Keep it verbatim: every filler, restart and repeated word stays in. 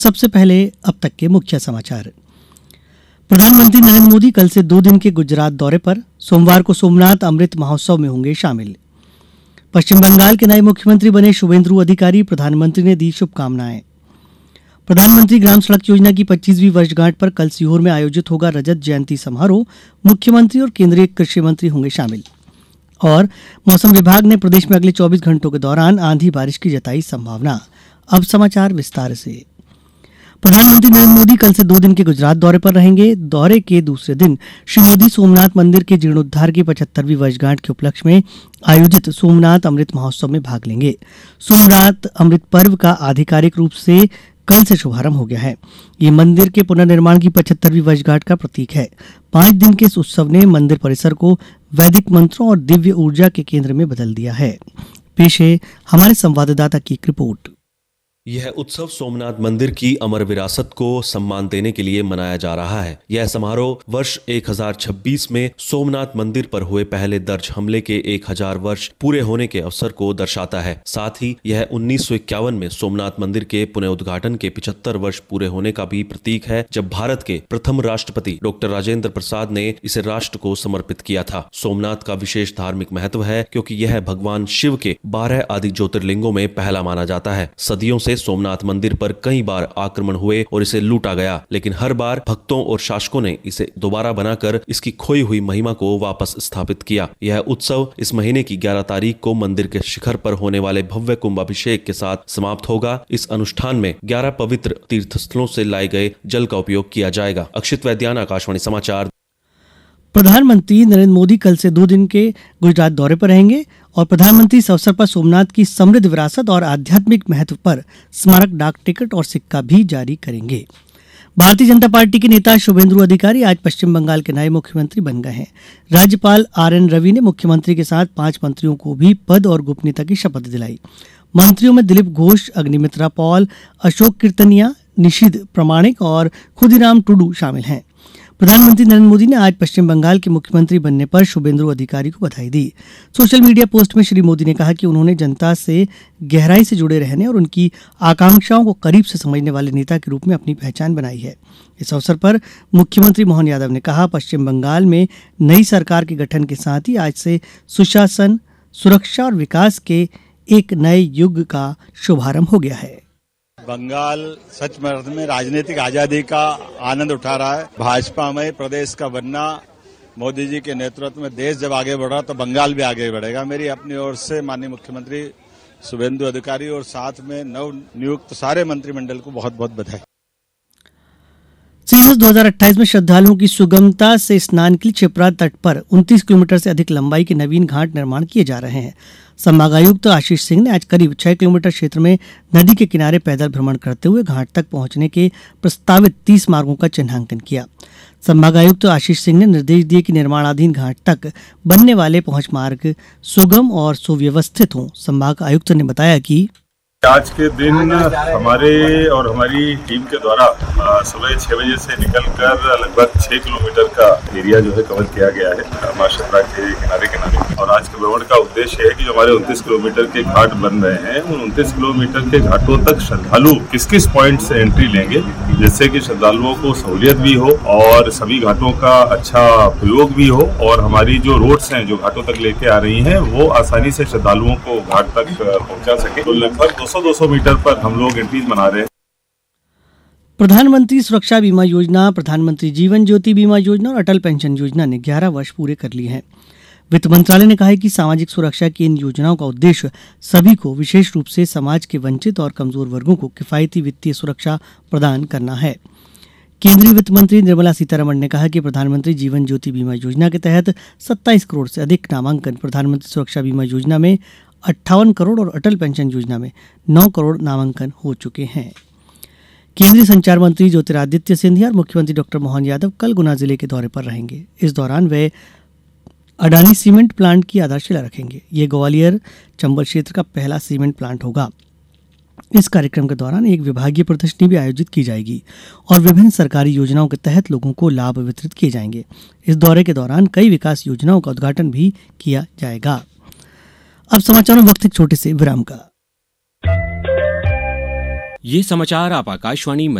सबसे पहले अब तक के मुख्य समाचार। प्रधानमंत्री नरेंद्र मोदी कल से दो दिन के गुजरात दौरे पर। सोमवार को सोमनाथ अमृत महोत्सव में होंगे शामिल। पश्चिम बंगाल के नए मुख्यमंत्री बने शुभेंदु अधिकारी, प्रधानमंत्री ने दी शुभकामनाएं। प्रधानमंत्री ग्राम सड़क योजना की पच्चीसवीं वर्षगांठ पर कल सीहोर में आयोजित होगा रजत जयंती समारोह। मुख्यमंत्री और केंद्रीय कृषि मंत्री होंगे शामिल। और मौसम विभाग ने प्रदेश में अगले चौबीस घंटों के दौरान आंधी बारिश की जताई संभावना। अब समाचार विस्तार से। प्रधानमंत्री नरेंद्र मोदी कल से दो दिन के गुजरात दौरे पर रहेंगे। दौरे के दूसरे दिन श्री मोदी सोमनाथ मंदिर के जीर्णोद्धार की पचहत्तरवीं वर्षगांठ के उपलक्ष्य में आयोजित सोमनाथ अमृत महोत्सव में भाग लेंगे। सोमनाथ अमृत पर्व का आधिकारिक रूप से कल से शुभारंभ हो गया है। ये मंदिर के पुनर्निर्माण की पचहत्तरवीं वर्षगांठ का प्रतीक है। पांच दिन के इस उत्सव ने मंदिर परिसर को वैदिक मंत्रों और दिव्य ऊर्जा के केंद्र में बदल दिया है। पेश है हमारे संवाददाता की एक रिपोर्ट। यह उत्सव सोमनाथ मंदिर की अमर विरासत को सम्मान देने के लिए मनाया जा रहा है। यह समारोह वर्ष एक हज़ार छब्बीस में सोमनाथ मंदिर पर हुए पहले दर्ज हमले के एक हजार वर्ष पूरे होने के अवसर को दर्शाता है। साथ ही यह उन्नीस सौ इक्यावन में सोमनाथ मंदिर के पुनरुद्घाटन के पचहत्तर वर्ष पूरे होने का भी प्रतीक है, जब भारत के प्रथम राष्ट्रपति डॉक्टर राजेंद्र प्रसाद ने इसे राष्ट्र को समर्पित किया था। सोमनाथ का विशेष धार्मिक महत्व है क्योंकि यह भगवान शिव के बारह आदि ज्योतिर्लिंगों में पहला माना जाता है। सदियों से सोमनाथ मंदिर पर कई बार आक्रमण हुए और इसे लूटा गया, लेकिन हर बार भक्तों और शासकों ने इसे दोबारा बनाकर इसकी खोई हुई महिमा को वापस स्थापित किया। यह उत्सव इस महीने की ग्यारह तारीख को मंदिर के शिखर पर होने वाले भव्य कुंभाभिषेक के साथ समाप्त होगा। इस अनुष्ठान में ग्यारह पवित्र तीर्थस्थलों से लाए गए जल का उपयोग किया जाएगा। अक्षित वैद्यान, आकाशवाणी समाचार। प्रधानमंत्री नरेंद्र मोदी कल से दो दिन के गुजरात दौरे पर रहेंगे और प्रधानमंत्री इस अवसर पर सोमनाथ की समृद्ध विरासत और आध्यात्मिक महत्व पर स्मारक डाक टिकट और सिक्का भी जारी करेंगे। भारतीय जनता पार्टी के नेता शुभेंदु अधिकारी आज पश्चिम बंगाल के नए मुख्यमंत्री बन गए हैं। राज्यपाल आर एन रवि ने मुख्यमंत्री के साथ पांच मंत्रियों को भी पद और गोपनीयता की शपथ दिलाई। मंत्रियों में दिलीप घोष, अग्निमित्रा पॉल, अशोक कीर्तनिया, निशिद प्रामाणिक और खुदीराम टुडू शामिल हैं। प्रधानमंत्री नरेंद्र मोदी ने आज पश्चिम बंगाल के मुख्यमंत्री बनने पर शुभेंदु अधिकारी को बधाई दी। सोशल मीडिया पोस्ट में श्री मोदी ने कहा कि उन्होंने जनता से गहराई से जुड़े रहने और उनकी आकांक्षाओं को करीब से समझने वाले नेता के रूप में अपनी पहचान बनाई है। इस अवसर पर मुख्यमंत्री मोहन यादव ने कहा, पश्चिम बंगाल में नई सरकार के गठन के साथ ही आज से सुशासन, सुरक्षा और विकास के एक नए युग का शुभारंभ हो गया है। बंगाल सच में में राजनीतिक आजादी का आनंद उठा रहा है। भाजपा में प्रदेश का बनना, मोदी जी के नेतृत्व में देश जब आगे बढ़ा तो बंगाल भी आगे बढ़ेगा। मेरी अपनी ओर से माननीय मुख्यमंत्री शुभेंदु अधिकारी और साथ में नव नियुक्त सारे मंत्रिमंडल को बहुत बहुत बधाई। सेंसस दो हज़ार अट्ठाईस में श्रद्धालुओं की सुगमता से स्नान के लिए क्षिप्रा तट पर उनतीस किलोमीटर से अधिक लंबाई के नवीन घाट निर्माण किए जा रहे हैं। संभागायुक्त आशीष सिंह ने आज करीब छह किलोमीटर क्षेत्र में नदी के किनारे पैदल भ्रमण करते हुए घाट तक पहुंचने के प्रस्तावित तीस मार्गों का चिन्हांकन किया। संभागायुक्त आशीष सिंह ने निर्देश दिए कि निर्माणाधीन घाट तक बनने वाले पहुंच मार्ग सुगम और सुव्यवस्थित हों। संभाग आयुक्त ने बताया कि आज के दिन हमारे और हमारी टीम के द्वारा सुबह छह बजे से निकलकर लगभग छह किलोमीटर का एरिया जो है कवर किया गया है मां शिप्रा के किनारे किनारे। और आज के भ्रमण का उद्देश्य है कि जो हमारे उनतीस किलोमीटर के घाट बन रहे हैं, उन उनतीस किलोमीटर के घाटों तक श्रद्धालु किस किस पॉइंट से एंट्री लेंगे, जिससे कि श्रद्धालुओं को सहूलियत भी हो और सभी घाटों का अच्छा प्रयोग भी हो और हमारी जो रोड्स हैं जो घाटों तक लेके आ रही हैं वो आसानी से श्रद्धालुओं को घाट तक पहुंचा सके। तो लगभग दो सौ मीटर पर हम लोग एंट्रीज बना रहे हैं। प्रधानमंत्री सुरक्षा बीमा योजना, प्रधानमंत्री जीवन ज्योति बीमा योजना और अटल पेंशन योजना ने ग्यारह वर्ष पूरे कर लिए हैं। वित्त मंत्रालय ने कहा है कि सामाजिक सुरक्षा की इन योजनाओं का उद्देश्य सभी को, विशेष रूप से समाज के वंचित और कमजोर वर्गों को किफायती वित्तीय सुरक्षा प्रदान करना है। केंद्रीय वित्त मंत्री निर्मला सीतारमण ने कहा कि प्रधानमंत्री जीवन ज्योति बीमा योजना के तहत सत्ताईस करोड़ से अधिक नामांकन, प्रधानमंत्री सुरक्षा बीमा योजना में अट्ठावन करोड़ और अटल पेंशन योजना में नौ करोड़ नामांकन हो चुके हैं। केंद्रीय संचार मंत्री ज्योतिरादित्य सिंधिया और मुख्यमंत्री डॉक्टर मोहन यादव कल गुना जिले के दौरे पर रहेंगे। इस दौरान वे अडानी सीमेंट प्लांट की आधारशिला रखेंगे। ये ग्वालियर चंबल क्षेत्र का पहला सीमेंट प्लांट होगा। इस कार्यक्रम के दौरान एक विभागीय प्रदर्शनी भी आयोजित की जाएगी और विभिन्न सरकारी योजनाओं के तहत लोगों को लाभ वितरित किए जाएंगे। इस दौरे के दौरान कई विकास योजनाओं का उद्घाटन भी किया जाएगा। अब समाचारों वक्त एक छोटे से विराम का। ये समाचार आप आकाशवाणी